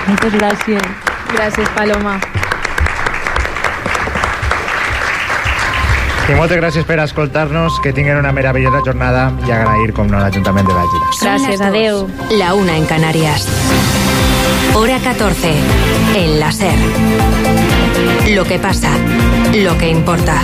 Moltes gràcies. Gràcies, Paloma. I moltes gràcies per escoltar-nos, que tinguin una meravellosa jornada i agrair, com no, l'Ajuntament de Bèlgida. Gràcies, adeu. La una en Canarias. Hora 14. En la SER. Lo que pasa, lo que importa.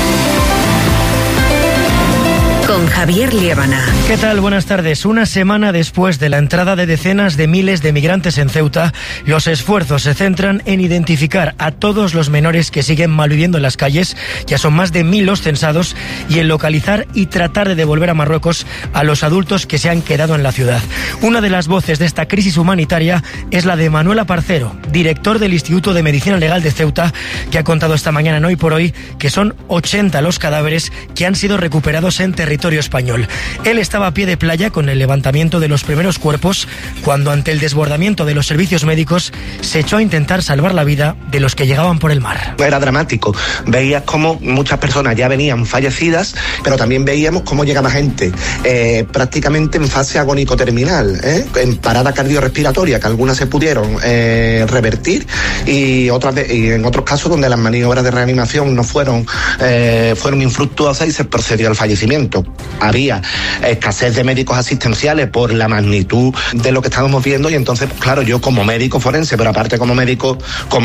Con Javier Liébana. ¿Qué tal? Buenas tardes. Una semana después de la entrada de decenas de miles de migrantes en Ceuta, los esfuerzos se centran en identificar a todos los menores que siguen malviviendo en las calles, ya son más de 1000 los censados, y en localizar y tratar de devolver a Marruecos a los adultos que se han quedado en la ciudad. Una de las voces de esta crisis humanitaria es la de Manuel Aparcero, director del Instituto de Medicina Legal de Ceuta, que ha contado esta mañana en Hoy por Hoy que son 80 los cadáveres que han sido recuperados en territorio español. Él estaba a pie de playa con el levantamiento de los primeros cuerpos cuando, ante el desbordamiento de los servicios médicos, se echó a intentar salvar la vida de los que llegaban por el mar. Era dramático. Veías cómo muchas personas ya venían fallecidas, pero también veíamos cómo llegaba gente prácticamente en fase agónico-terminal, en parada cardiorrespiratoria, que algunas se pudieron revertir y en otros casos donde las maniobras de reanimación no fueron infructuosas y se procedió al fallecimiento. Había escasez de médicos asistenciales por la magnitud de lo que estábamos viendo y entonces, claro, yo como médico forense, pero aparte como médico,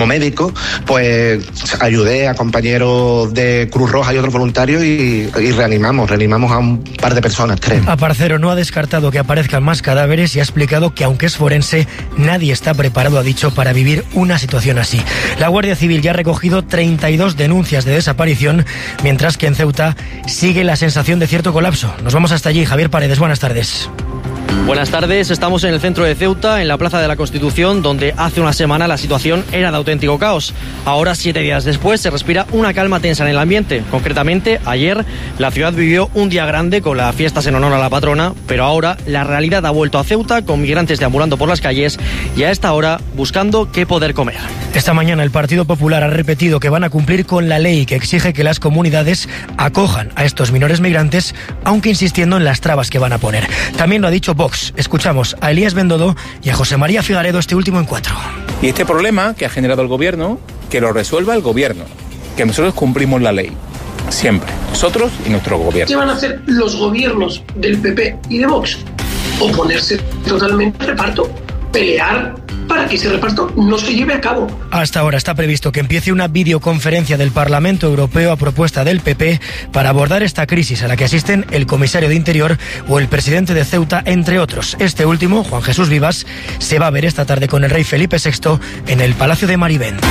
pues ayudé a compañeros de Cruz Roja y otros voluntarios y reanimamos a un par de personas, 3. Aparcero no ha descartado que aparezcan más cadáveres y ha explicado que, aunque es forense, nadie está preparado, ha dicho, para vivir una situación así. La Guardia Civil ya ha recogido 32 denuncias de desaparición, mientras que en Ceuta sigue la sensación de cierto colapso. Nos vamos hasta allí. Javier Paredes, buenas tardes. Buenas tardes, estamos en el centro de Ceuta, en la Plaza de la Constitución, donde hace una semana la situación era de auténtico caos. Ahora, 7 días después, se respira una calma tensa en el ambiente. Concretamente, ayer la ciudad vivió un día grande con las fiestas en honor a la patrona, pero ahora la realidad ha vuelto a Ceuta, con migrantes deambulando por las calles y a esta hora buscando qué poder comer. Esta mañana el Partido Popular ha repetido que van a cumplir con la ley que exige que las comunidades acojan a estos menores migrantes, aunque insistiendo en las trabas que van a poner. También lo ha dicho Vox. Escuchamos a Elías Bendodo y a José María Figaredo, este último en 4. Y este problema que ha generado el gobierno, que lo resuelva el gobierno, que nosotros cumplimos la ley, siempre, nosotros y nuestro gobierno. ¿Qué van a hacer los gobiernos del PP y de Vox? Oponerse totalmente al reparto, pelear para que ese reparto no se lleve a cabo. Hasta ahora está previsto que empiece una videoconferencia del Parlamento Europeo a propuesta del PP para abordar esta crisis, a la que asisten el comisario de Interior o el presidente de Ceuta, entre otros. Este último, Juan Jesús Vivas, se va a ver esta tarde con el rey Felipe VI en el Palacio de Marivent.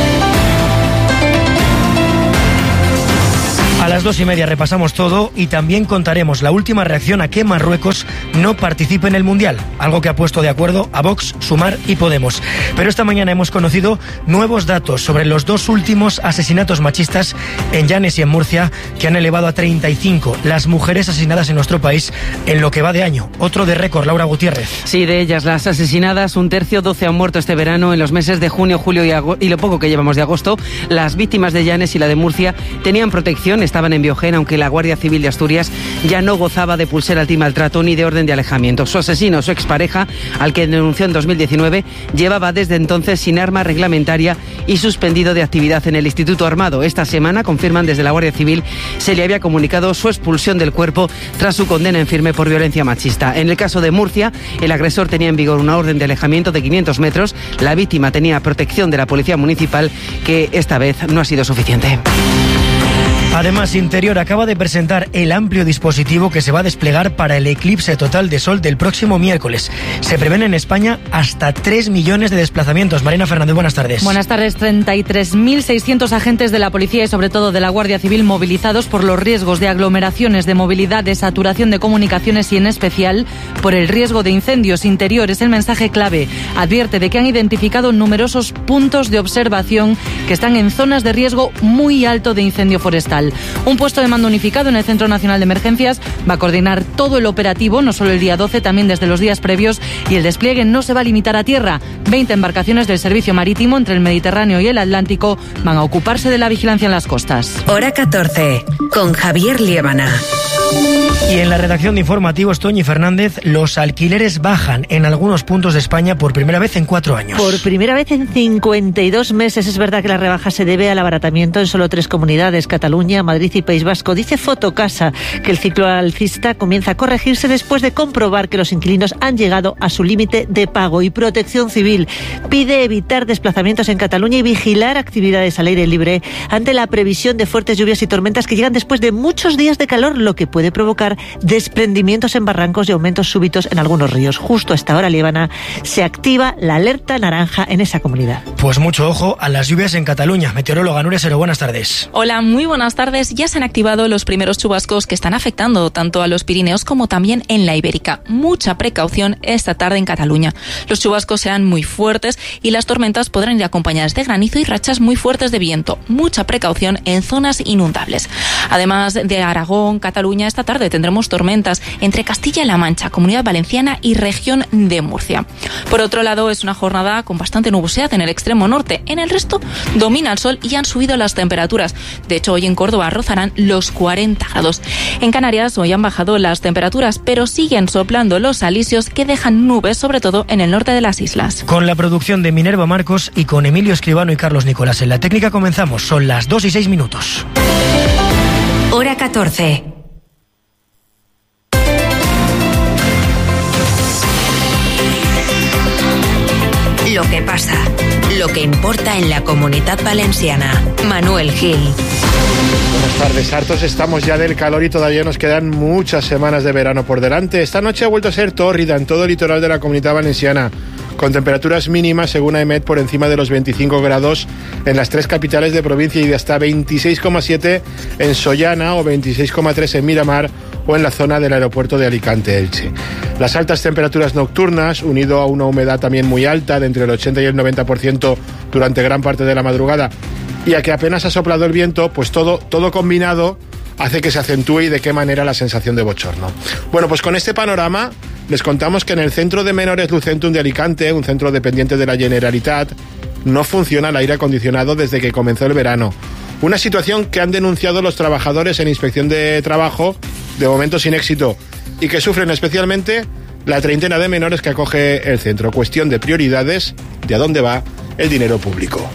A las 2:30 repasamos todo y también contaremos la última reacción a que Marruecos no participe en el Mundial, algo que ha puesto de acuerdo a Vox, Sumar y Podemos. Pero esta mañana hemos conocido nuevos datos sobre los 2 últimos asesinatos machistas en Llanes y en Murcia, que han elevado a 35 las mujeres asesinadas en nuestro país en lo que va de año. Otro de récord, Laura Gutiérrez. Sí, de ellas las asesinadas, un tercio, 12 han muerto este verano. En los meses de junio, julio y lo poco que llevamos de agosto, las víctimas de Llanes y la de Murcia tenían protección, estaban en Biogén, aunque la Guardia Civil de Asturias ya no gozaba de pulsera antimaltrato ni de orden de alejamiento. Su asesino, su expareja, al que denunció en 2019, llevaba desde entonces sin arma reglamentaria y suspendido de actividad en el Instituto Armado. Esta semana, confirman desde la Guardia Civil, se le había comunicado su expulsión del cuerpo tras su condena en firme por violencia machista. En el caso de Murcia, el agresor tenía en vigor una orden de alejamiento de 500 metros. La víctima tenía protección de la Policía Municipal, que esta vez no ha sido suficiente. Además, Interior acaba de presentar el amplio dispositivo que se va a desplegar para el eclipse total de sol del próximo miércoles. Se prevén en España hasta 3 millones de desplazamientos. Marina Fernández, buenas tardes. Buenas tardes. 33.600 agentes de la policía y sobre todo de la Guardia Civil movilizados por los riesgos de aglomeraciones, de movilidad, de saturación de comunicaciones y en especial por el riesgo de incendios. Interior es el mensaje clave. Advierte de que han identificado numerosos puntos de observación que están en zonas de riesgo muy alto de incendio forestal. Un puesto de mando unificado en el Centro Nacional de Emergencias va a coordinar todo el operativo, no solo el día 12, también desde los días previos, y el despliegue no se va a limitar a tierra. 20 embarcaciones del servicio marítimo entre el Mediterráneo y el Atlántico van a ocuparse de la vigilancia en las costas. Hora 14, con Javier Liébana. Y en la redacción de informativos, Toñi Fernández, los alquileres bajan en algunos puntos de España por primera vez en 4 años. Por primera vez en 52 meses. Es verdad que la rebaja se debe al abaratamiento en solo 3 comunidades, Cataluña, Madrid y País Vasco. Dice Fotocasa que el ciclo alcista comienza a corregirse después de comprobar que los inquilinos han llegado a su límite de pago. Y Protección Civil pide evitar desplazamientos en Cataluña y vigilar actividades al aire libre ante la previsión de fuertes lluvias y tormentas que llegan después de muchos días de calor, lo que puede provocar desprendimientos en barrancos y aumentos súbitos en algunos ríos. Justo a esta hora, Líbana, se activa la alerta naranja en esa comunidad. Pues mucho ojo a las lluvias en Cataluña. Meteoróloga Nuria Sero, buenas tardes. Hola, muy buenas tardes. Ya se han activado los primeros chubascos que están afectando tanto a los Pirineos como también en la Ibérica. Mucha precaución esta tarde en Cataluña. Los chubascos serán muy fuertes y las tormentas podrán ir acompañadas de granizo y rachas muy fuertes de viento. Mucha precaución en zonas inundables. Además de Aragón, Cataluña, esta tarde tendremos tormentas entre Castilla-La Mancha, Comunidad Valenciana y región de Murcia. Por otro lado, es una jornada con bastante nubosidad en el extremo norte. En el resto domina el sol y han subido las temperaturas. De hecho, hoy en Córdoba rozarán los 40 grados. En Canarias hoy han bajado las temperaturas, pero siguen soplando los alisios que dejan nubes, sobre todo en el norte de las islas. Con la producción de Minerva Marcos y con Emilio Escribano y Carlos Nicolás en la técnica comenzamos. Son las 2:06. Hora 14. Lo que pasa, lo que importa en la Comunitat Valenciana. Manuel Gil. Buenas tardes, hartos estamos ya del calor y todavía nos quedan muchas semanas de verano por delante. Esta noche ha vuelto a ser tórrida en todo el litoral de la Comunitat Valenciana, con temperaturas mínimas, según AEMET, por encima de los 25 grados en las 3 capitales de provincia y de hasta 26,7 en Sollana o 26,3 en Miramar o en la zona del aeropuerto de Alicante-Elche. Las altas temperaturas nocturnas, unido a una humedad también muy alta, de entre el 80 y el 90% durante gran parte de la madrugada, y a que apenas ha soplado el viento, pues todo combinado hace que se acentúe y de qué manera la sensación de bochorno. Bueno, pues con este panorama les contamos que en el Centro de Menores Lucentum de Alicante, un centro dependiente de la Generalitat, no funciona el aire acondicionado desde que comenzó el verano. Una situación que han denunciado los trabajadores en Inspección de Trabajo, de momento sin éxito, y que sufren especialmente la treintena de menores que acoge el centro. Cuestión de prioridades, de a dónde va el dinero público.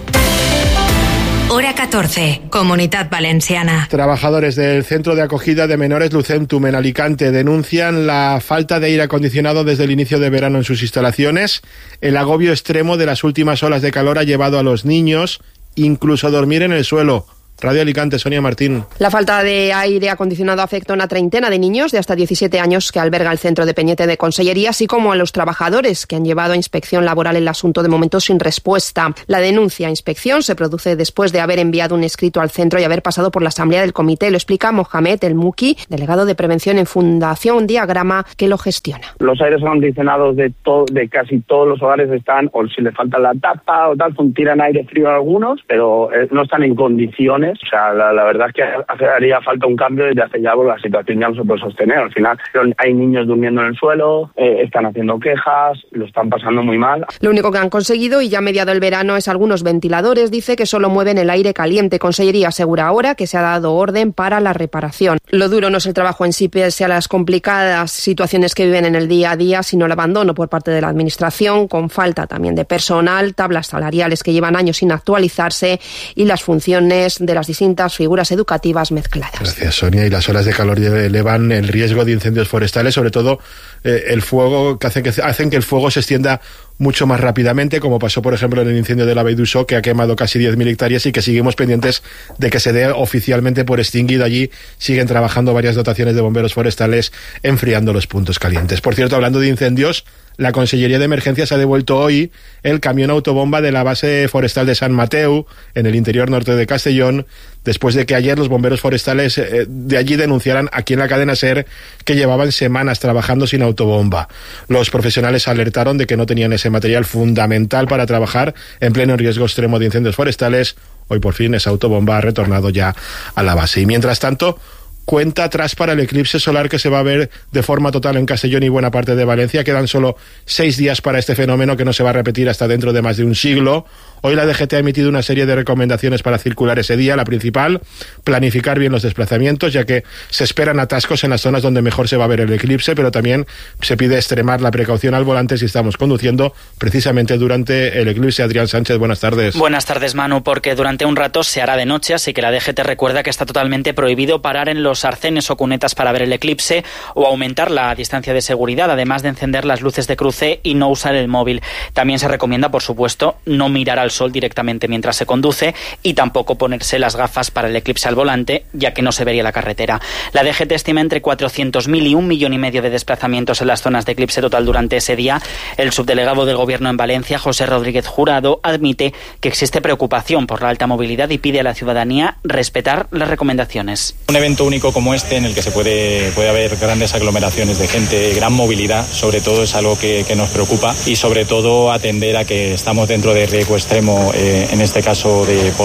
Hora 14, Comunitat Valenciana. Trabajadores del Centro de Acogida de Menores Lucentum en Alicante denuncian la falta de aire acondicionado desde el inicio de verano en sus instalaciones. El agobio extremo de las últimas olas de calor ha llevado a los niños incluso a dormir en el suelo. Radio Alicante, Sonia Martín. La falta de aire acondicionado afecta a una treintena de niños de hasta 17 años que alberga el centro dependiente de Consellería, así como a los trabajadores que han llevado a inspección laboral el asunto, de momento sin respuesta. La denuncia a inspección se produce después de haber enviado un escrito al centro y haber pasado por la asamblea del comité. Lo explica Mohamed El Muki, delegado de prevención en Fundación Diagrama, que lo gestiona. Los aires acondicionados de casi todos los hogares están, o si le falta la tapa o tal, tiran aire frío a algunos, pero no están en condiciones. O sea, la verdad es que haría falta un cambio desde hace ya, la situación ya no se puede sostener. Al final hay niños durmiendo en el suelo, están haciendo quejas, lo están pasando muy mal. Lo único que han conseguido, y ya mediado el verano, es algunos ventiladores. Dice que solo mueven el aire caliente. Consellería asegura ahora que se ha dado orden para la reparación. Lo duro no es el trabajo en sí, pese a las complicadas situaciones que viven en el día a día, sino el abandono por parte de la administración, con falta también de personal, tablas salariales que llevan años sin actualizarse y las funciones de las distintas figuras educativas mezcladas. Gracias, Sonia. Y las olas de calor elevan el riesgo de incendios forestales, sobre todo el fuego, que hacen que el fuego se extienda mucho más rápidamente, como pasó, por ejemplo, en el incendio de la Vall d'Uixó, que ha quemado casi 10.000 hectáreas y que seguimos pendientes de que se dé oficialmente por extinguido. Allí siguen trabajando varias dotaciones de bomberos forestales enfriando los puntos calientes. Por cierto, hablando de incendios, la Consellería de Emergencias ha devuelto hoy el camión autobomba de la base forestal de Sant Mateu, en el interior norte de Castellón, después de que ayer los bomberos forestales de allí denunciaran aquí en la cadena SER que llevaban semanas trabajando sin autobomba. Los profesionales alertaron de que no tenían ese material fundamental para trabajar en pleno riesgo extremo de incendios forestales. Hoy por fin esa autobomba ha retornado ya a la base. Y mientras tanto, cuenta atrás para el eclipse solar que se va a ver de forma total en Castellón y buena parte de Valencia. Quedan solo 6 días para este fenómeno que no se va a repetir hasta dentro de más de un siglo. Hoy la DGT ha emitido una serie de recomendaciones para circular ese día. La principal, planificar bien los desplazamientos, ya que se esperan atascos en las zonas donde mejor se va a ver el eclipse, pero también se pide extremar la precaución al volante si estamos conduciendo precisamente durante el eclipse. Adrián Sánchez, buenas tardes. Buenas tardes, Manu, porque durante un rato se hará de noche, así que la DGT recuerda que está totalmente prohibido parar en los arcenes o cunetas para ver el eclipse o aumentar la distancia de seguridad, además de encender las luces de cruce y no usar el móvil. También se recomienda, por supuesto, no mirar al sol directamente mientras se conduce y tampoco ponerse las gafas para el eclipse al volante, ya que no se vería la carretera. La DGT estima entre 400.000 y 1,5 millones de desplazamientos en las zonas de eclipse total durante ese día. El subdelegado del Gobierno en Valencia, José Rodríguez Jurado, admite que existe preocupación por la alta movilidad y pide a la ciudadanía respetar las recomendaciones. Un evento único como este, en el que se puede haber grandes aglomeraciones de gente, gran movilidad, sobre todo es algo que nos preocupa, y sobre todo atender a que estamos dentro de riesgo extremo, en este caso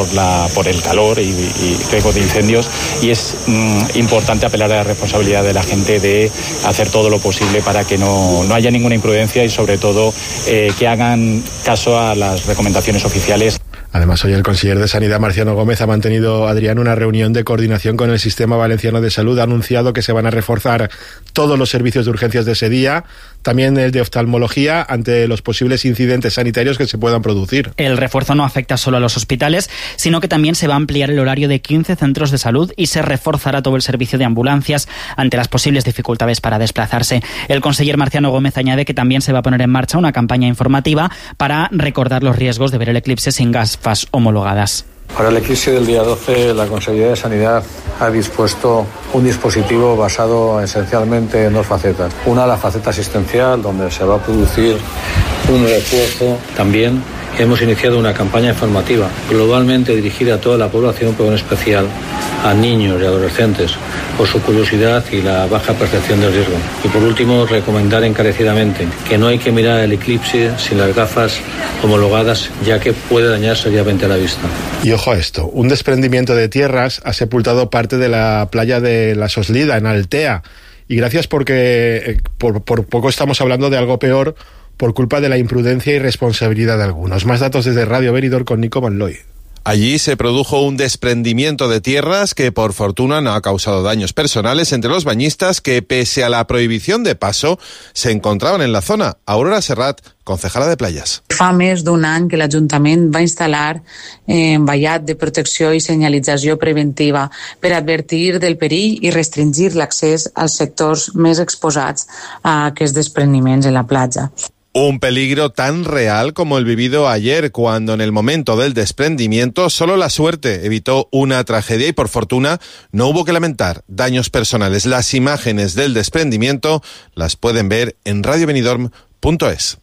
por el calor y riesgo de incendios, y es importante apelar a la responsabilidad de la gente de hacer todo lo posible para que no haya ninguna imprudencia y sobre todo que hagan caso a las recomendaciones oficiales. Además, hoy el conseller de Sanidad, Marciano Gómez, ha mantenido, Adrián, una reunión de coordinación con el Sistema Valenciano de Salud. Ha anunciado que se van a reforzar todos los servicios de urgencias de ese día, también el de oftalmología, ante los posibles incidentes sanitarios que se puedan producir. El refuerzo no afecta solo a los hospitales, sino que también se va a ampliar el horario de 15 centros de salud y se reforzará todo el servicio de ambulancias ante las posibles dificultades para desplazarse. El conseller Marciano Gómez añade que también se va a poner en marcha una campaña informativa para recordar los riesgos de ver el eclipse sin gafas homologadas. Para el eclipse del día 12, la Consejería de Sanidad ha dispuesto un dispositivo basado esencialmente en 2 facetas. Una, la faceta asistencial, donde se va a producir un refuerzo. También hemos iniciado una campaña informativa globalmente dirigida a toda la población, pero en especial a niños y adolescentes, por su curiosidad y la baja percepción del riesgo. Y por último, recomendar encarecidamente que no hay que mirar el eclipse sin las gafas homologadas, ya que puede dañar seriamente la vista. Y ojo a esto, un desprendimiento de tierras ha sepultado parte de la playa de La Soslida, en Altea. Y gracias porque por poco estamos hablando de algo peor por culpa de la imprudencia y responsabilidad de algunos. Más datos desde Radio Veridor con Nico Manloy. Allí se produjo un desprendimiento de tierras que por fortuna no ha causado daños personales entre los bañistas que, pese a la prohibición de paso, se encontraban en la zona. Aurora Serrat, concejala de Playas. Fa més d'un any que l'Ajuntament va instal·lar vallat de protecció i senyalització preventiva per advertir del perill i restringir l'accés als sectors més exposats a aquests despreniments en la platja. Un peligro tan real como el vivido ayer, cuando en el momento del desprendimiento solo la suerte evitó una tragedia y por fortuna no hubo que lamentar daños personales. Las imágenes del desprendimiento las pueden ver en radiobenidorm.es.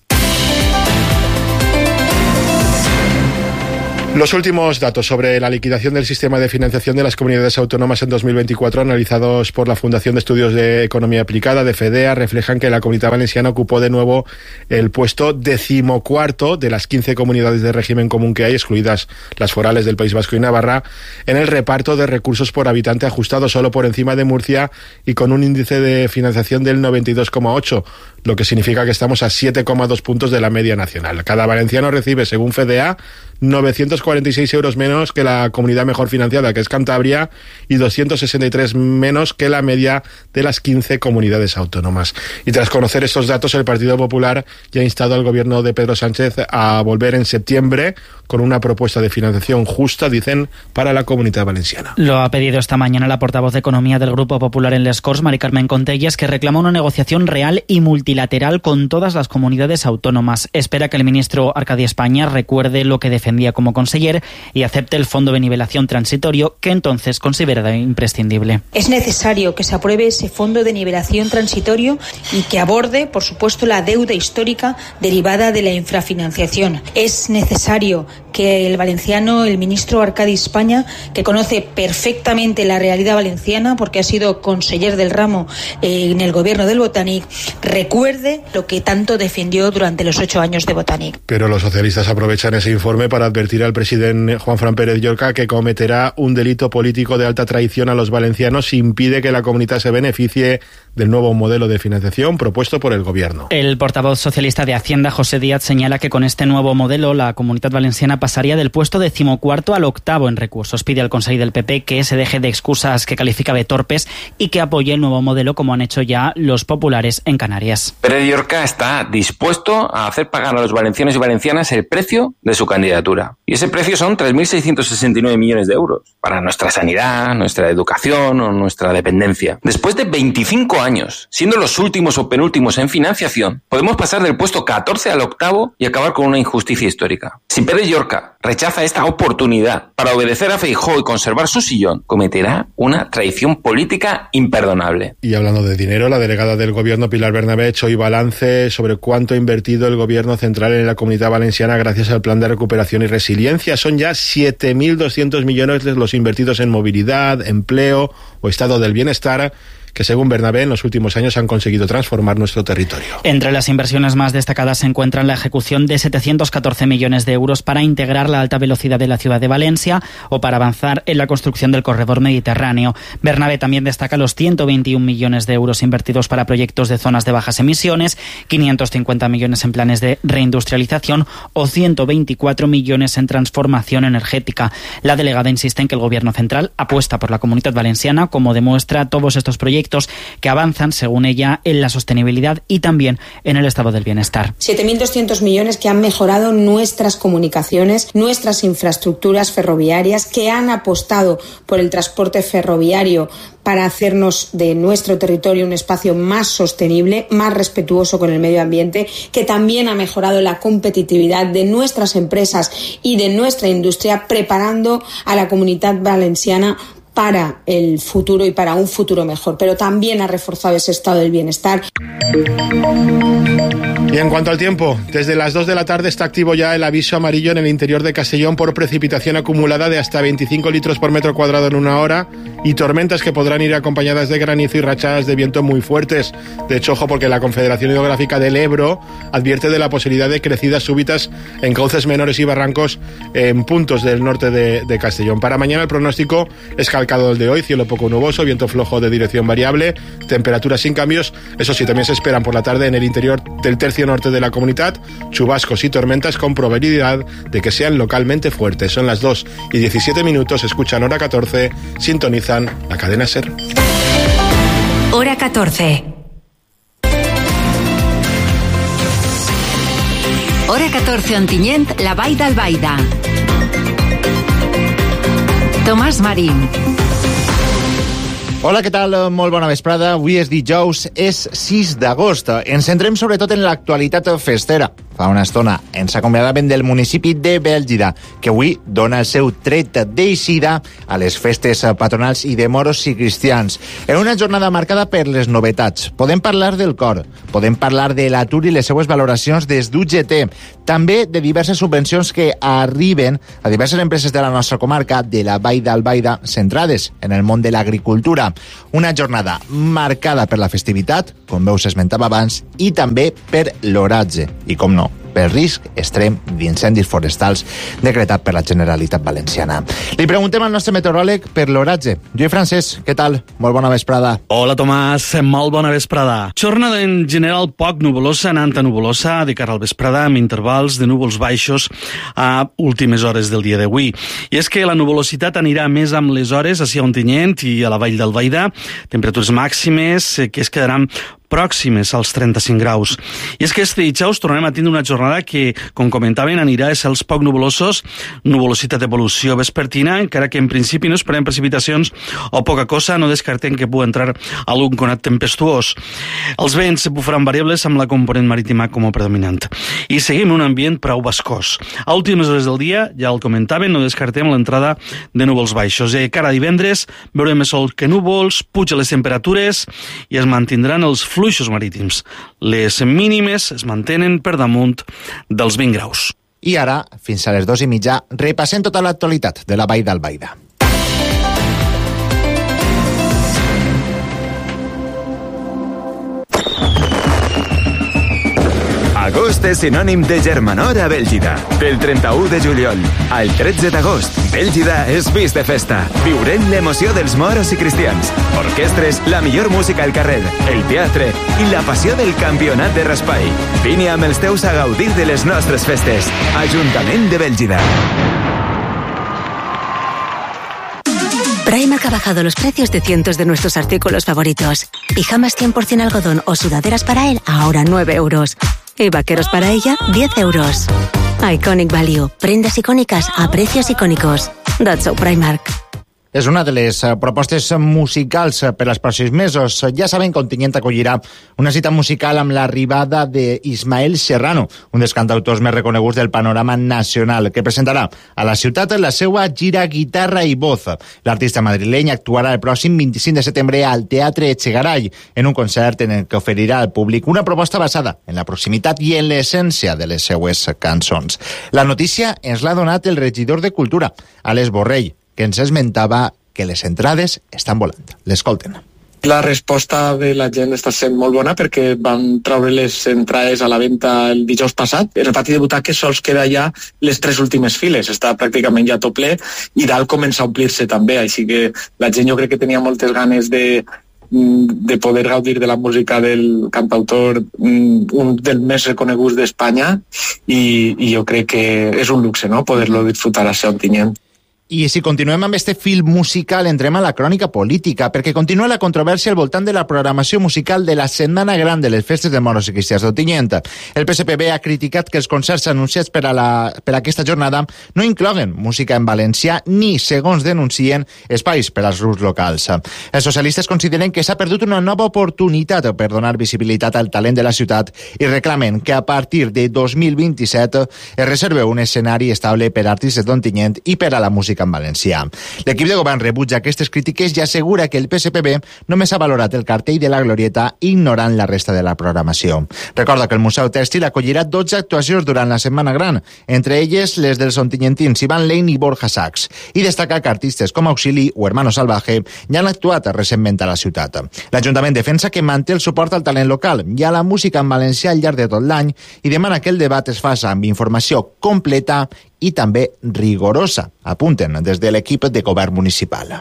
Los últimos datos sobre la liquidación del sistema de financiación de las comunidades autónomas en 2024, analizados por la Fundación de Estudios de Economía Aplicada, de FEDEA, reflejan que la Comunidad Valenciana ocupó de nuevo el puesto 14º de las 15 comunidades de régimen común que hay, excluidas las forales del País Vasco y Navarra, en el reparto de recursos por habitante ajustado, solo por encima de Murcia y con un índice de financiación del 92,8, lo que significa que estamos a 7,2 puntos de la media nacional. Cada valenciano recibe, según FEDEA, 946 euros menos que la comunidad mejor financiada, que es Cantabria, y 263 menos que la media de las 15 comunidades autónomas. Y tras conocer estos datos, el Partido Popular ya ha instado al gobierno de Pedro Sánchez a volver en septiembre con una propuesta de financiación justa, dicen, para la Comunidad Valenciana. Lo ha pedido esta mañana la portavoz de Economía del Grupo Popular en Les Corts, Mari Carmen Contelles, que reclama una negociación real y multilateral con todas las comunidades autónomas. Espera que el ministro Arcadi España recuerde lo que defendía como conseller y acepte el fondo de nivelación transitorio, que entonces considera imprescindible. Es necesario que se apruebe ese fondo de nivelación transitorio y que aborde, por supuesto, la deuda histórica derivada de la infrafinanciación. Es necesario que el valenciano, el ministro Arcadi España, que conoce perfectamente la realidad valenciana porque ha sido conseller del ramo en el gobierno del Botanic, recuerde lo que tanto defendió durante los 8 años de Botanic. Pero los socialistas aprovechan ese informe para advertir al presidente Juanfran Pérez Llorca que cometerá un delito político de alta traición a los valencianos si impide que la comunidad se beneficie del nuevo modelo de financiación propuesto por el gobierno. El portavoz socialista de Hacienda, José Díaz, señala que con este nuevo modelo la Comunidad Valenciana pasaría del puesto 14º al 8º en recursos. Pide al Consell del PP que se deje de excusas que califica de torpes y que apoye el nuevo modelo como han hecho ya los populares en Canarias. Pérez Llorca está dispuesto a hacer pagar a los valencianos y valencianas el precio de su candidatura. Y ese precio son 3.669 millones de euros para nuestra sanidad, nuestra educación o nuestra dependencia. Después de 25 años, siendo los últimos o penúltimos en financiación, podemos pasar del puesto 14 al 8º y acabar con una injusticia histórica. Si Pérez Llorca rechaza esta oportunidad para obedecer a Feijóo y conservar su sillón, cometerá una traición política imperdonable. Y hablando de dinero, la delegada del gobierno Pilar Bernabé ha hecho hoy balance sobre cuánto ha invertido el gobierno central en la Comunidad Valenciana gracias al Plan de Recuperación y Resiliencia. Son ya 7.200 millones los invertidos en movilidad, empleo o estado del bienestar, que según Bernabé en los últimos años han conseguido transformar nuestro territorio. Entre las inversiones más destacadas se encuentran la ejecución de 714 millones de euros para integrar la alta velocidad de la ciudad de Valencia o para avanzar en la construcción del corredor mediterráneo. Bernabé también destaca los 121 millones de euros invertidos para proyectos de zonas de bajas emisiones, 550 millones en planes de reindustrialización o 124 millones en transformación energética. La delegada insiste en que el Gobierno central apuesta por la Comunidad Valenciana, como demuestra todos estos proyectos que avanzan, según ella, en la sostenibilidad y también en el estado del bienestar. 7.200 millones que han mejorado nuestras comunicaciones, nuestras infraestructuras ferroviarias, que han apostado por el transporte ferroviario para hacernos de nuestro territorio un espacio más sostenible, más respetuoso con el medio ambiente, que también ha mejorado la competitividad de nuestras empresas y de nuestra industria, preparando a la Comunidad Valenciana para el futuro y para un futuro mejor, pero también ha reforzado ese estado del bienestar. Y en cuanto al tiempo, desde las 2 de la tarde está activo ya el aviso amarillo en el interior de Castellón por precipitación acumulada de hasta 25 litros por metro cuadrado en una hora y tormentas que podrán ir acompañadas de granizo y rachadas de viento muy fuertes. De hecho, ojo, porque la Confederación Hidrográfica del Ebro advierte de la posibilidad de crecidas súbitas en cauces menores y barrancos en puntos del norte de Castellón. Para mañana el pronóstico es calcado el de hoy, cielo poco nuboso, viento flojo de dirección variable, temperaturas sin cambios. Eso sí, también se esperan por la tarde en el interior del tercio norte de la comunidad chubascos y tormentas con probabilidad de que sean localmente fuertes. Son las 2:17, escuchan Hora 14, sintonizan la cadena SER. Hora 14. Hora 14 Ontinyent, la Vall d'Albaida. Tomàs Marín. Hola, què tal? Molt bona vesprada. Avui és dijous, és 6 d'agost. Ens centrem sobretot en l'actualitat festera. Fa una estona ens acomiadàvem del municipi de Bèlgida, que avui dona el seu tret d'eixida a les festes patronals i de moros i cristians. En una jornada marcada per les novetats. Podem parlar del cor, podem parlar de l'atur i les seues valoracions des d'UGT, també de diverses subvencions que arriben a diverses empreses de la nostra comarca, de la Vall d'Albaida, centrades en el món de l'agricultura. Una jornada marcada per la festivitat, com veus esmentava abans, i també per l'oratge. I com no, per risc extrem d'incendis forestals decretat per la Generalitat Valenciana. Li preguntem al nostre meteoròleg per l'oratge. Lluís Francesc, què tal? Molt bona vesprada. Hola, Tomàs. Molt bona vesprada. Jornada en general poc nuvolosa, anant a nuvolosa de cara al vesprada, amb intervals de núvols baixos a últimes hores del dia d'avui. I és que la nuvolositat anirà més amb les hores a Ontinyent i a la Vall d'Albaida, temperatures màximes que es quedaran pròximes als 35 graus. I és que este dijous tornem a tindre una jornada que, com comentaven, anirà a cels poc nuvolosos, nuvolositat d'evolució vespertina, encara que en principi no esperem precipitacions o poca cosa, no descartem que pugui entrar algun conat tempestuós. Els vents bufaran variables amb la component marítima com a predominant. I seguim un ambient prou bascós. A últimes hores del dia, ja el comentaven, no descartem l'entrada de núvols baixos. I cara a divendres veurem més sol que núvols, pugen les temperatures i es mantindran els fluixos marítims. Les mínimes es mantenen per damunt dels 20 graus. I ara, fins a les 2:30, repassem tota l'actualitat de la Vall d'Albaida. Agost és sinònim de germanor a Bèlgida. Del 31 de juliol al 13 d'agost, Bèlgida és vist de festa. Viurem l'emoció dels moros i cristians, orquestres, la millor música al carrer, el teatre i la passió del campionat de raspai. Vine amb els teus a gaudir de les nostres festes. Ajuntament de Bèlgida. Primark ha bajado los precios de cientos de nuestros artículos favoritos. Pijamas 100% algodón o sudaderas para él, ahora 9 euros. Y vaqueros para ella, 10 euros. Iconic Value. Prendas icòniques a precios icònicos. That's so Primark. És una de les propostes musicals per als pròxims mesos. Ja saben que Ontinyent acollirà una cita musical amb l'arribada d'Ismael Serrano, un dels cantautors més reconeguts del panorama nacional, que presentarà a la ciutat la seva gira Guitarra i Voz. L'artista madrileny actuarà el pròxim 25 de setembre al Teatre Echegaray, en un concert en el que oferirà al públic una proposta basada en la proximitat i en l'essència de les seues cançons. La notícia ens l'ha donat el regidor de Cultura, Àlex Borrell, que ens esmentava que les entrades estan volant. L'escolten. La resposta de la gent està sent molt bona perquè van treure les entrades a la venda el dijous passat. El pati de butaques sols queda ja les 3 últimes files, està pràcticament ja tot ple i dalt comença a omplir-se també, així que la gent jo crec que tenia moltes ganes de poder gaudir de la música del cantautor, un dels més reconeguts d'Espanya, i jo crec que és un luxe, no?, poder-lo disfrutar a Ontinyent. I si continuem amb este fil musical, entrem a la crònica política, perquè continua la controvèrsia al voltant de la programació musical de la Setmana Gran de les Festes de Moros i Cristians d'Ontinyent. El PSPB ha criticat que els concerts anunciats per aquesta jornada no incloguen música en valencià ni, segons denuncien, espais per als grups locals. Els socialistes consideren que s'ha perdut una nova oportunitat per donar visibilitat al talent de la ciutat i reclamen que a partir de 2027 es reserve un escenari estable per a artistes d'Ontinyent i per a la música en valencià. L'equip de govern rebutja aquestes crítiques i assegura que el PSPB només ha valorat el cartell de la Glorieta ignorant la resta de la programació. Recorda que el Museu Tèxtil acollirà 12 actuacions durant la Setmana Gran, entre elles les dels ontinyentins Ivan Lane i Borja Sachs, i destaca que artistes com Auxili o Hermano Salvaje ja han actuat recentment a la ciutat. L'Ajuntament defensa que manté el suport al talent local i a la música en valencià al llarg de tot l'any i demana que el debat es faci amb informació completa i també rigorosa, apunten des de l'equip de govern municipal.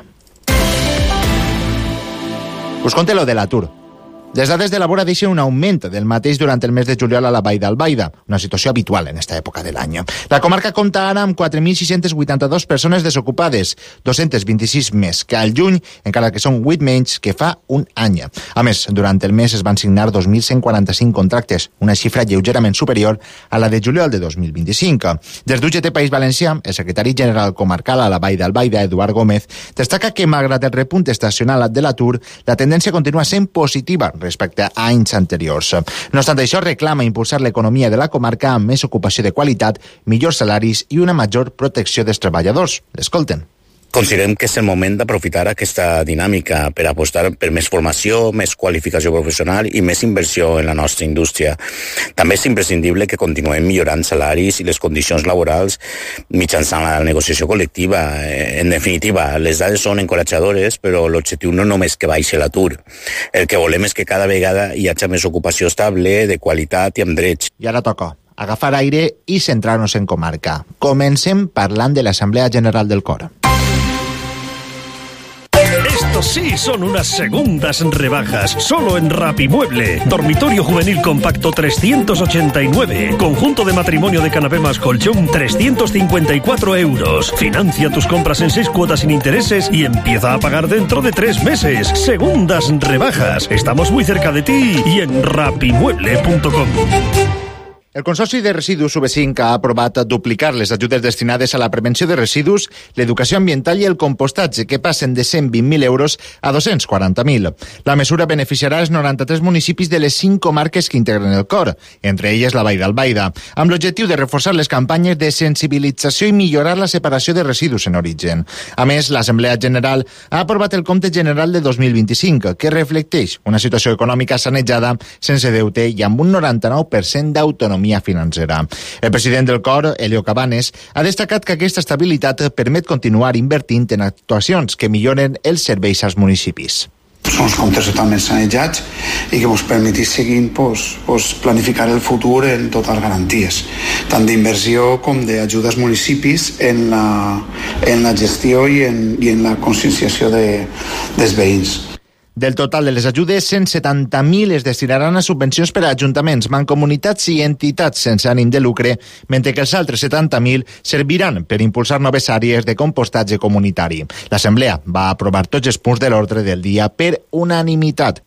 Us conté lo de l'atur. Les dades de la vora deixen un augment del mateix durant el mes de juliol a la Vall d'Albaida, una situació habitual en esta època de l'any. La comarca compta ara amb 4.682 persones desocupades, 226 més que al juny, encara que són 8 menys que fa un any. A més, durant el mes es van signar 2.145 contractes, una xifra lleugerament superior a la de juliol de 2025. Des d'UGT País Valencià, el secretari general comarcal a la Vall d'Albaida, Eduard Gómez, destaca que, malgrat el repunt estacional de l'atur, la tendència continua sent positiva respecte a anys anteriors. No obstant això, reclama impulsar l'economia de la comarca amb més ocupació de qualitat, millors salaris i una major protecció dels treballadors. L'escolten. Considerem que és el moment d'aprofitar aquesta dinàmica per apostar per més formació, més qualificació professional i més inversió en la nostra indústria. També és imprescindible que continuem millorant salaris i les condicions laborals mitjançant la negociació col·lectiva. En definitiva, les dades són encoratjadores, però l'objectiu no només que baixi l'atur. El que volem és que cada vegada hi hagi més ocupació estable, de qualitat i amb drets. I ara toca agafar aire i centrar-nos en comarca. Comencem parlant de l'Assemblea General del Cor. Estos sí son unas segundas rebajas, solo en Rapimueble. Dormitorio juvenil compacto 389. Conjunto de matrimonio de canapé más colchón 354 euros. Financia tus compras en 6 cuotas sin intereses y empieza a pagar dentro de 3 meses. Segundas rebajas. Estamos muy cerca de ti y en rapimueble.com. El Consorci de Residus UB5 ha aprovat duplicar les ajudes destinades a la prevenció de residus, l'educació ambiental i el compostatge, que passen de 120.000 euros a 240.000. La mesura beneficiarà els 93 municipis de les 5 comarques que integren el Cor, entre elles la Vall d'Albaida, amb l'objectiu de reforçar les campanyes de sensibilització i millorar la separació de residus en origen. A més, l'Assemblea General ha aprovat el Compte General de 2025, que reflecteix una situació econòmica sanejada, sense deute i amb un 99% d'autonomia financera. El president del Cor, Elio Cabanes, ha destacat que aquesta estabilitat permet continuar invertint en actuacions que milloren els serveis als municipis. són uns comptes totalment sanejats i que ens permetís seguir planificar el futur en totes les garanties, tant d'inversió com d'ajuda als municipis en la gestió i en la conscienciació dels veïns. Del total de les ajudes, 170.000 es destinaran a subvencions per a ajuntaments, mancomunitats i entitats sense ànim de lucre, mentre que els altres 70.000 serviran per impulsar noves àrees de compostatge comunitari. L'Assemblea va aprovar tots els punts de l'ordre del dia per unanimitat.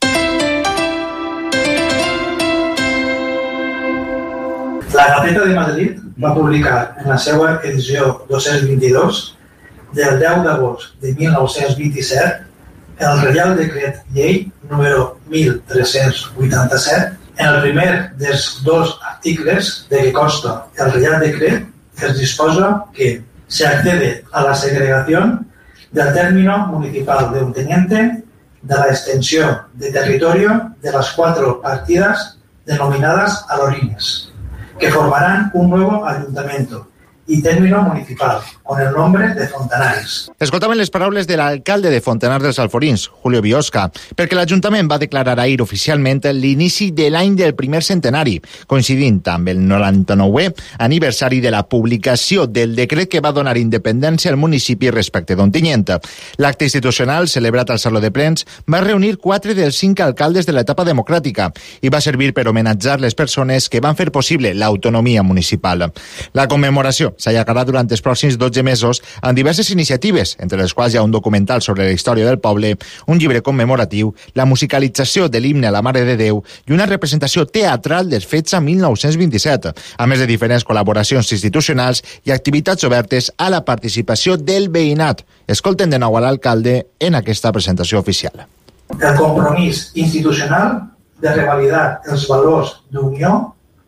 La Gaceta de Madrid va publicar en la seva edició 222 del 10 d'agost de 1927 el Reial Decret Llei número 1387. En el primer dels dos articles de que consta el Reial Decret es disposa que se accede a la segregación del término municipal de un teniente de la extensión de territorio de las 4 partidas denominadas alorines, que formarán un nuevo ayuntamiento y término municipal, con el nombre de Fontanars. Escoltaven les paraules de l'alcalde de Fontanars dels Alforins, Julio Biosca, perquè l'Ajuntament va declarar ahir oficialment l'inici de l'any del primer centenari, coincidint amb el 99è aniversari de la publicació del decret que va donar independència al municipi respecte d'Ontinyent. L'acte institucional, celebrat al Saló de Plens, va reunir 4 dels 5 alcaldes de l'etapa democràtica i va servir per homenatjar les persones que van fer possible l'autonomia municipal. La commemoració s'allargarà durant els pròxims 12 mesos amb diverses iniciatives, entre les quals hi ha un documental sobre la història del poble, un llibre commemoratiu, la musicalització de l'himne a la Mare de Déu i una representació teatral dels fets a 1927, a més de diferents col·laboracions institucionals i activitats obertes a la participació del veïnat. Escolten de nou a l'alcalde en aquesta presentació oficial. El compromís institucional de revalidar els valors d'unió,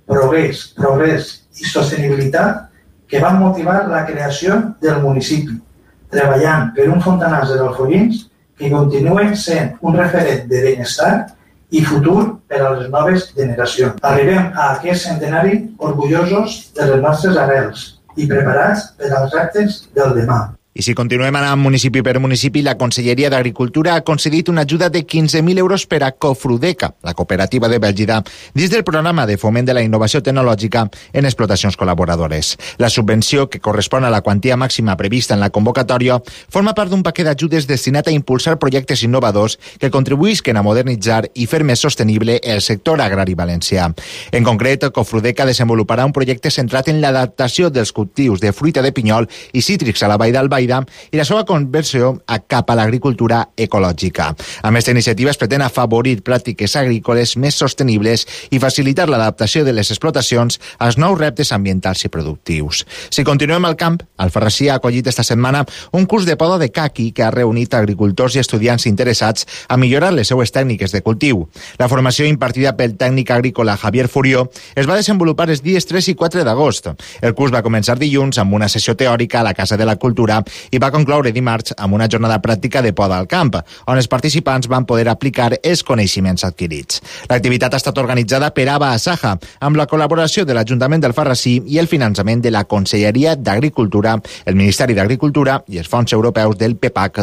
progrés i sostenibilitat que van motivar la creació del municipi, treballant per un Fontanars dels Alforins que continua sent un referent de benestar i futur per a les noves generacions. Arribem a aquest centenari orgullosos de les nostres arrels i preparats per als reptes del demà. I si continuem anant municipi per municipi, la Conselleria d'Agricultura ha concedit una ajuda de 15.000 euros per a Cofrudeca, la cooperativa de Bèlgida, dins del programa de foment de la innovació tecnològica en explotacions col·laboradores. La subvenció, que correspon a la quantia màxima prevista en la convocatòria, forma part d'un paquet d'ajudes destinat a impulsar projectes innovadors que contribuïsquen a modernitzar i fer més sostenible el sector agrari valencià. En concret, Cofrudeca desenvoluparà un projecte centrat en l'adaptació dels cultius de fruita de pinyol i cítrics a la Vall d'Albaida i la seva conversió cap a l'agricultura ecològica. Amb aquesta iniciativa es pretén afavorir pràctiques agrícoles més sostenibles i facilitar l'adaptació de les explotacions als nous reptes ambientals i productius. Si continuem al camp, Alfarrasí ha acollit esta setmana un curs de poda de caqui que ha reunit agricultors i estudiants interessats a millorar les seues tècniques de cultiu. La formació impartida pel tècnic agrícola Javier Furió es va desenvolupar els dies 3 i 4 d'agost. El curs va començar dilluns amb una sessió teòrica a la Casa de la Cultura i va concloure dimarts amb una jornada pràctica de poda al camp, on els participants van poder aplicar els coneixements adquirits. L'activitat ha estat organitzada per Aba Asaja, amb la col·laboració de l'Ajuntament d'Alfarrasí i el finançament de la Conselleria d'Agricultura, el Ministeri d'Agricultura i els fons europeus del PEPAC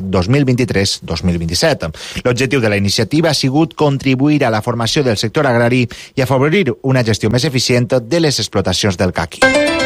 2023-2027. L'objectiu de la iniciativa ha sigut contribuir a la formació del sector agrari i afavorir una gestió més eficient de les explotacions del caqui.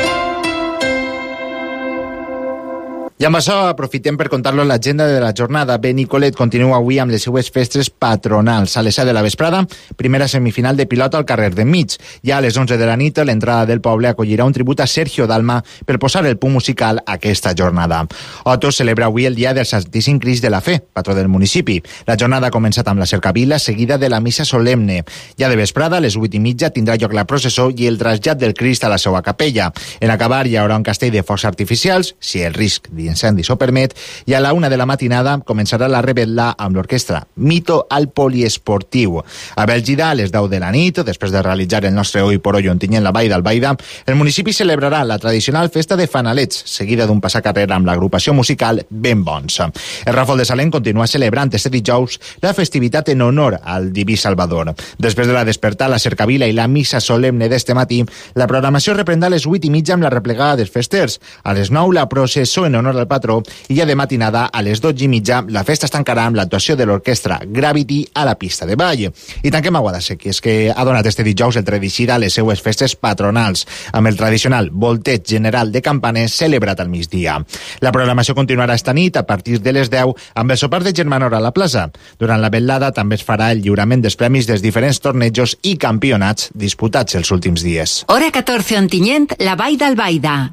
I amb això aprofitem per contar-los l'agenda de la jornada. Benicolet continua avui amb les seues festes patronals. A les 7 de la vesprada, primera semifinal de pilota al carrer d'enmig. Ja a les 11 de la nit, l'entrada del poble acollirà un tribut a Sergio Dalma per posar el punt musical a aquesta jornada. Otos celebra avui el dia del Santíssim Crist de la Fe, patró del municipi. La jornada ha començat amb la cercavila, seguida de la missa solemne. Ja de vesprada, a les 8:30, tindrà lloc la processó i el trasllat del Crist a la seva capella. En acabar, hi haurà un castell de focs artificials, si el risc d'incendis ho permet, i a la 1 de la matinada començarà la rebel·la amb l'orquestra Mito al poliesportiu. A Bèlgida, a les 10 de la nit, després de realitzar el nostre oi por oi Ontinyent la Vall d'Albaida, el municipi celebrarà la tradicional festa de fanalets, seguida d'un passacarrer amb l'agrupació musical Ben Bons. El Ràfol de Salem continua celebrant este dijous la festivitat en honor al Diví Salvador. Després de la despertar, la cercavila i la missa solemne d'este matí, la programació reprendrà a les 8:30 amb la replegada dels festers. A les 9, la processó en honor al patró i ja de matinada a les 12:30 la festa es tancarà amb l'actuació de l'orquestra Gravity a la pista de ball. I tanquem a Guadassequi, que és que ha donat este dijous el Tradicira a les seues festes patronals, amb el tradicional volteig general de campanes celebrat al migdia. La programació continuarà esta nit a partir de les 10 amb el sopar de Germanor a la plaça. Durant la vetllada també es farà el lliurament dels premis dels diferents tornejos i campionats disputats els últims dies. Hora 14 Ontinyent, la Vall d'Albaida.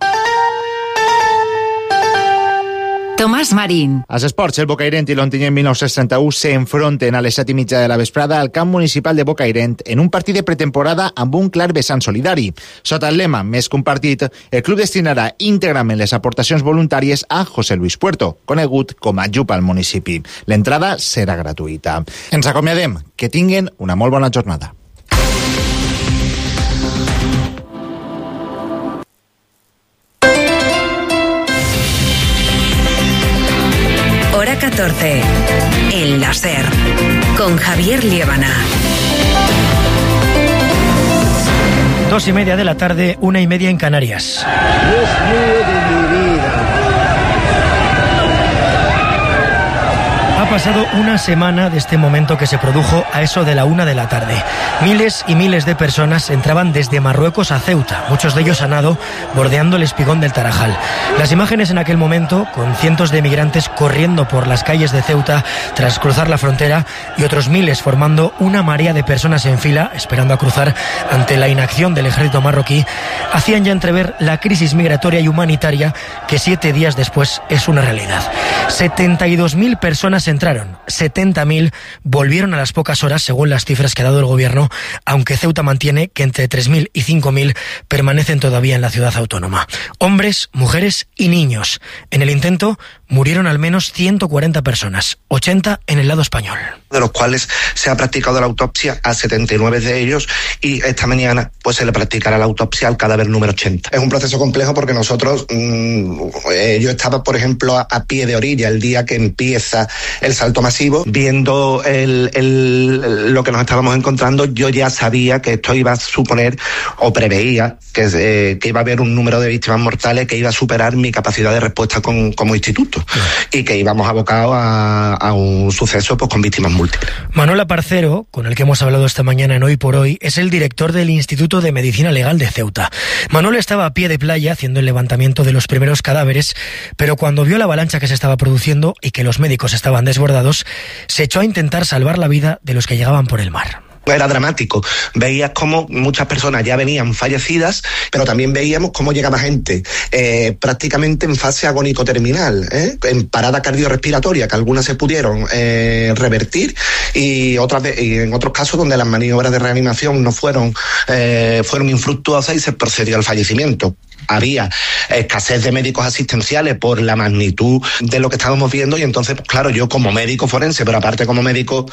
Tomàs Marín. Als esports, el Bocairent i l'Ontinyent 1931 s'enfronten a les 7:30 de la vesprada al camp municipal de Bocairent en un partit de pretemporada amb un clar vessant solidari. Sota el lema "Més que un partit", el club destinarà íntegrament les aportacions voluntàries a José Luis Puerto, conegut com a Jupa al municipi. L'entrada serà gratuïta. Ens acomiadem. Que tinguen una molt bona jornada. Hora 14. El láser. Con Javier Liébana. 2:30 de la tarde, 1:30 en Canarias. Dios mío de mi vida. Ha pasado una semana de este momento que se produjo a eso de la 1 de la tarde. Miles y miles de personas entraban desde Marruecos a Ceuta, muchos de ellos a nado, bordeando el espigón del Tarajal. Las imágenes en aquel momento, con cientos de migrantes corriendo por las calles de Ceuta tras cruzar la frontera y otros miles formando una marea de personas en fila esperando a cruzar ante la inacción del ejército marroquí, hacían ya entrever la crisis migratoria y humanitaria que 7 días después es una realidad. 72.000 personas entraron, 70.000 volvieron a las pocas horas según las cifras que ha dado el gobierno, aunque Ceuta mantiene que entre 3.000 y 5.000 permanecen todavía en la ciudad autónoma. Hombres, mujeres y niños. En el intento murieron al menos 140 personas, 80 en el lado español. De los cuales se ha practicado la autopsia a 79 de ellos y esta mañana pues se le practicará la autopsia al cadáver número 80. Es un proceso complejo porque nosotros, yo estaba por ejemplo a pie de orilla el día que empieza el salto masivo, viendo lo que nos estábamos encontrando. Yo ya sabía que esto iba a suponer o preveía que iba a haber un número de víctimas mortales que iba a superar mi capacidad de respuesta como instituto y que íbamos abocados a un suceso pues con víctimas múltiples. Manuel Aparcero, con el que hemos hablado esta mañana en Hoy por Hoy, es el director del Instituto de Medicina Legal de Ceuta. Manuel estaba a pie de playa haciendo el levantamiento de los primeros cadáveres, pero cuando vio la avalancha que se estaba produciendo y que los médicos estaban desbordados, se echó a intentar salvar la vida de los que llegaban por el mar. Era dramático. Veías cómo muchas personas ya venían fallecidas, pero también veíamos cómo llegaba gente prácticamente en fase agónico-terminal, en parada cardiorrespiratoria, que algunas se pudieron revertir y en otros casos donde las maniobras de reanimación no fueron infructuosas y se procedió al fallecimiento. Había escasez de médicos asistenciales por la magnitud de lo que estábamos viendo y entonces, pues, claro, yo como médico forense, pero aparte como médico,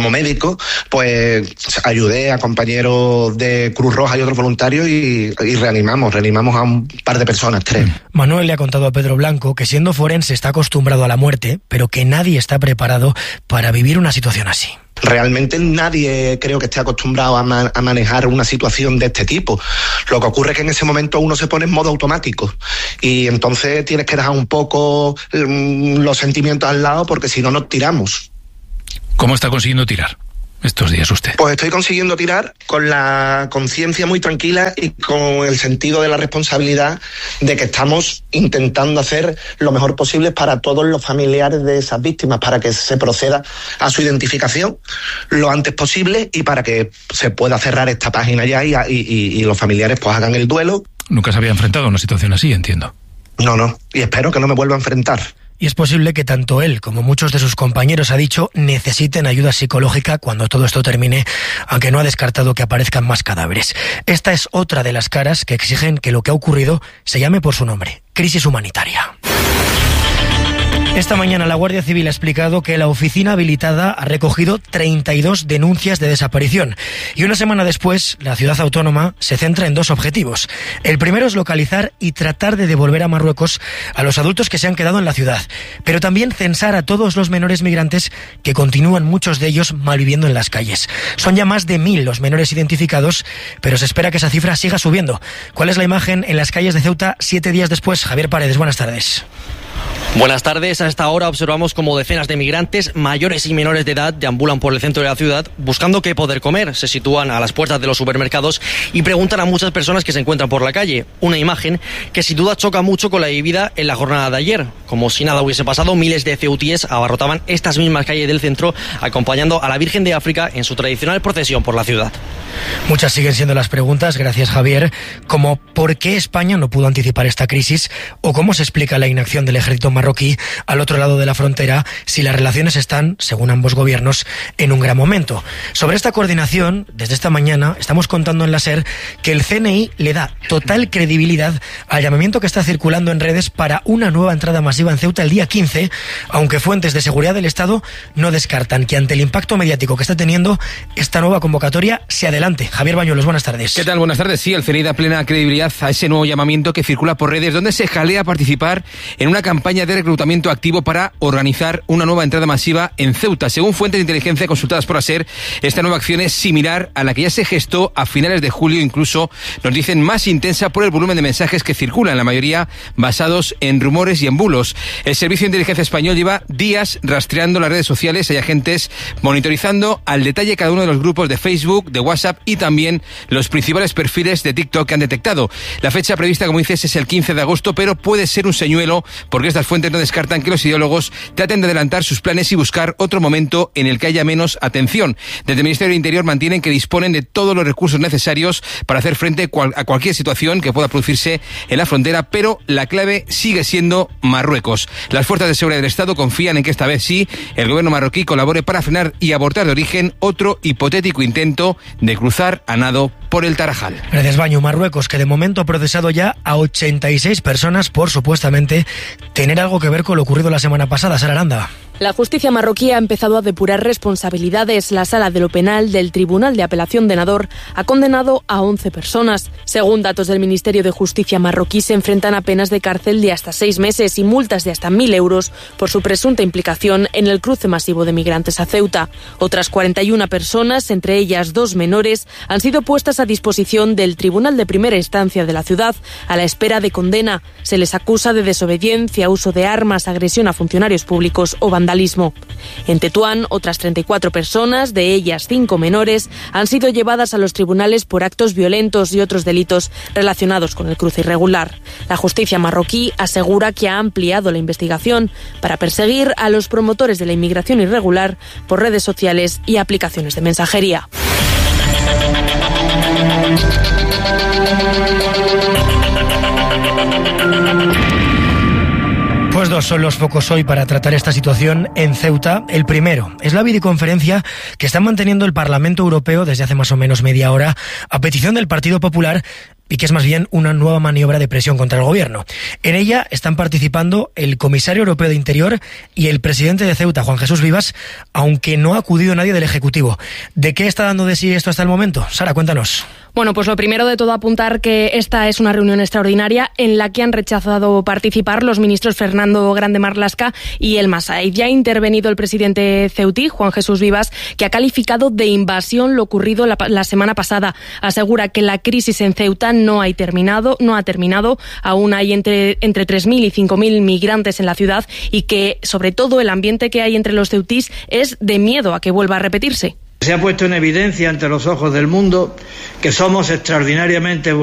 pues ayudé a compañeros de Cruz Roja y otros voluntarios y reanimamos a un par de personas, 3. Manuel le ha contado a Pedro Blanco que siendo forense está acostumbrado a la muerte, pero que nadie está preparado para vivir una situación así. Realmente nadie creo que esté acostumbrado a manejar una situación de este tipo. Lo que ocurre es que en ese momento uno se pone en modo automático y entonces tienes que dejar un poco los sentimientos al lado porque si no nos tiramos. ¿Cómo está consiguiendo tirar estos días usted? Pues estoy consiguiendo tirar con la conciencia muy tranquila y con el sentido de la responsabilidad de que estamos intentando hacer lo mejor posible para todos los familiares de esas víctimas, para que se proceda a su identificación lo antes posible y para que se pueda cerrar esta página ya y los familiares pues hagan el duelo. Nunca se había enfrentado a una situación así, entiendo. No, y espero que no me vuelva a enfrentar. Y es posible que tanto él como muchos de sus compañeros, ha dicho, necesiten ayuda psicológica cuando todo esto termine, aunque no ha descartado que aparezcan más cadáveres. Esta es otra de las caras que exigen que lo que ha ocurrido se llame por su nombre: crisis humanitaria. Esta mañana la Guardia Civil ha explicado que la oficina habilitada ha recogido 32 denuncias de desaparición. Y una semana después, la ciudad autónoma se centra en 2 objetivos. El primero es localizar y tratar de devolver a Marruecos a los adultos que se han quedado en la ciudad. Pero también censar a todos los menores migrantes que continúan, muchos de ellos, malviviendo en las calles. Son ya más de 1.000 los menores identificados, pero se espera que esa cifra siga subiendo. ¿Cuál es la imagen en las calles de Ceuta 7 días después? Javier Paredes, buenas tardes. Buenas tardes. A esta hora observamos como decenas de migrantes mayores y menores de edad deambulan por el centro de la ciudad buscando qué poder comer. Se sitúan a las puertas de los supermercados y preguntan a muchas personas que se encuentran por la calle. Una imagen que sin duda choca mucho con la vivida en la jornada de ayer. Como si nada hubiese pasado, miles de ceutíes abarrotaban estas mismas calles del centro acompañando a la Virgen de África en su tradicional procesión por la ciudad. Muchas siguen siendo las preguntas, gracias Javier, como ¿por qué España no pudo anticipar esta crisis? ¿O cómo se explica la inacción del ejército marroquí al otro lado de la frontera si las relaciones están, según ambos gobiernos, en un gran momento? Sobre esta coordinación, desde esta mañana estamos contando en la SER que el CNI le da total credibilidad al llamamiento que está circulando en redes para una nueva entrada masiva en Ceuta el día 15, aunque fuentes de seguridad del Estado no descartan que ante el impacto mediático que está teniendo esta nueva convocatoria se adelante. Javier Bañuelos, buenas tardes. ¿Qué tal? Buenas tardes. Sí, el CNI da plena credibilidad a ese nuevo llamamiento que circula por redes donde se jalea a participar en una campaña de reclutamiento activo para organizar una nueva entrada masiva en Ceuta. Según fuentes de inteligencia consultadas por ASER, esta nueva acción es similar a la que ya se gestó a finales de julio, incluso nos dicen más intensa por el volumen de mensajes que circulan, la mayoría basados en rumores y en bulos. El Servicio de Inteligencia Español lleva días rastreando las redes sociales, hay agentes monitorizando al detalle cada uno de los grupos de Facebook, de WhatsApp y también los principales perfiles de TikTok que han detectado. La fecha prevista, como dices, es el 15 de agosto, pero puede ser un señuelo porque estas fuentes no descartan que los ideólogos traten de adelantar sus planes y buscar otro momento en el que haya menos atención. Desde el Ministerio del Interior mantienen que disponen de todos los recursos necesarios para hacer frente a cualquier situación que pueda producirse en la frontera, pero la clave sigue siendo Marruecos. Las fuerzas de seguridad del Estado confían en que esta vez sí el gobierno marroquí colabore para frenar y abortar de origen otro hipotético intento de cruzar a nado por el Tarajal. Gracias, Baño. Marruecos, que de momento ha procesado ya a 86 personas por supuestamente tener algo que ver con lo ocurrido la semana pasada. Sara Aranda. La justicia marroquí ha empezado a depurar responsabilidades. La Sala de lo Penal del Tribunal de Apelación de Nador ha condenado a 11 personas. Según datos del Ministerio de Justicia marroquí, se enfrentan a penas de cárcel de hasta 6 meses y multas de hasta 1.000 euros por su presunta implicación en el cruce masivo de migrantes a Ceuta. Otras 41 personas, entre ellas 2 menores, han sido puestas a disposición del Tribunal de Primera Instancia de la ciudad a la espera de condena. Se les acusa de desobediencia, uso de armas, agresión a funcionarios públicos o vandalismo. En Tetuán, otras 34 personas, de ellas 5 menores, han sido llevadas a los tribunales por actos violentos y otros delitos relacionados con el cruce irregular. La justicia marroquí asegura que ha ampliado la investigación para perseguir a los promotores de la inmigración irregular por redes sociales y aplicaciones de mensajería. Pues 2 son los focos hoy para tratar esta situación en Ceuta. El primero es la videoconferencia que está manteniendo el Parlamento Europeo desde hace más o menos media hora a petición del Partido Popular y que es más bien una nueva maniobra de presión contra el gobierno. En ella están participando el comisario europeo de Interior y el presidente de Ceuta, Juan Jesús Vivas, aunque no ha acudido nadie del Ejecutivo. ¿De qué está dando de sí esto hasta el momento? Sara, cuéntanos. Bueno, pues lo primero de todo apuntar que esta es una reunión extraordinaria en la que han rechazado participar los ministros Fernando Grande Marlaska y El Massaid. Ya ha intervenido el presidente ceutí, Juan Jesús Vivas, que ha calificado de invasión lo ocurrido la semana pasada. Asegura que la crisis en Ceuta no ha terminado, aún hay entre 3.000 y 5.000 migrantes en la ciudad y que, sobre todo, el ambiente que hay entre los ceutís es de miedo a que vuelva a repetirse. Se ha puesto en evidencia ante los ojos del mundo que somos extraordinariamente vulnerables